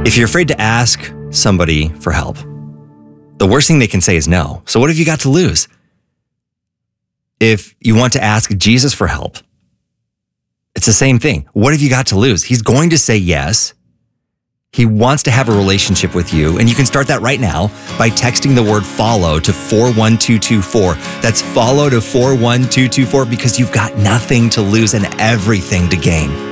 If you're afraid to ask somebody for help, the worst thing they can say is no. So what have you got to lose? If you want to ask Jesus for help, it's the same thing. What have you got to lose? He's going to say yes. He wants to have a relationship with you. And you can start that right now by texting the word follow to 41224. That's follow to 41224 because you've got nothing to lose and everything to gain.